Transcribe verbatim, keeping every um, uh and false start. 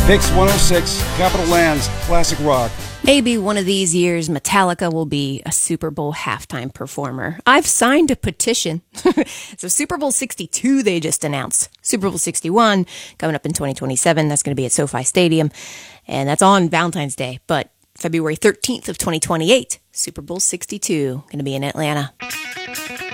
Hicks one oh six, Capitol Lands, classic rock. Maybe one of these years, Metallica will be a Super Bowl halftime performer. I've signed a petition. So Super Bowl sixty-two, they just announced. Super Bowl sixty-one, coming up in twenty twenty-seven. That's going to be at SoFi Stadium. And that's on Valentine's Day. But February thirteenth of twenty twenty-eight, Super Bowl sixty-two, going to be in Atlanta.